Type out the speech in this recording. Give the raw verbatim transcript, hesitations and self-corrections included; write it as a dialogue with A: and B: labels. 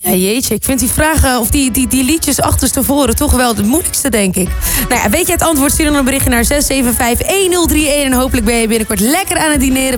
A: Ja, jeetje, ik vind die vragen of die, die, die liedjes achterstevoren toch wel het moeilijkste, denk ik. Nou ja, weet je het antwoord? Stuur dan een berichtje naar zes zeven vijf een nul drie een en hopelijk ben je binnenkort lekker aan het dineren